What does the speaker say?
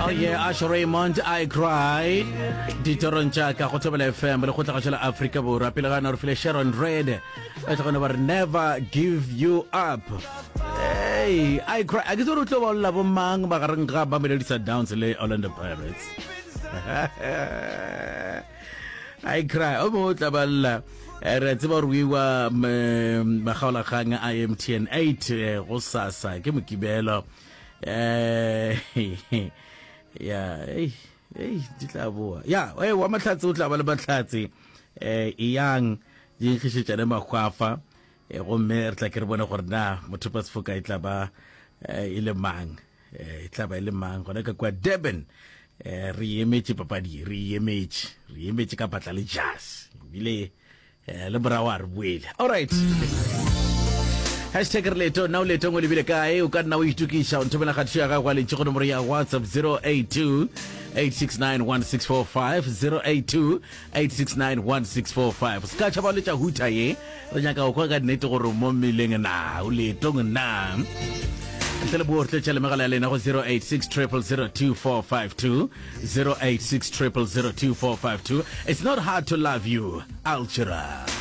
Oh yeah, Ash Raymond, I cry. Ditoroncha ka go tobela FM le go tla ga Africa Borwa pele ga no refile Sharon Red. It's going to never give you up. Hey, I cry. I get to tlo ba bo mang ba gareng ga ba Melodisa Downs le Orlando Pirates. I cry. O mo tla balla. Re tseba re wa magaola gang IMTN 8 go sasa ke mokibelo. Yeah, hey, ditlabo. Yeah, hey, wa matlatsi o tla ba le batlatsi. Yang di khishitsa le makwafa. Go mme re tla ke re bona gore na motho pa sefoka e tla ba ile mang. E tla ba ile mang gona ka kwa Durban. Re emetse papadi, re emetse ka patla le jazz. Bile le brawa re buile. All right. Hashtag leto now leto ngwe lebile kae o ka nna o itukisha o ntobela khatsi ya ga kwa le tshego nomoro ya WhatsApp 082 8691645 082 8691645 ska tshaba le tsa huta ye re nyaka o kwa ga nnete gore mo mileng na o leto ngna ntele bo tle tshele megala le na go 0860002452 0860002452. It's not hard to love you, Alchira.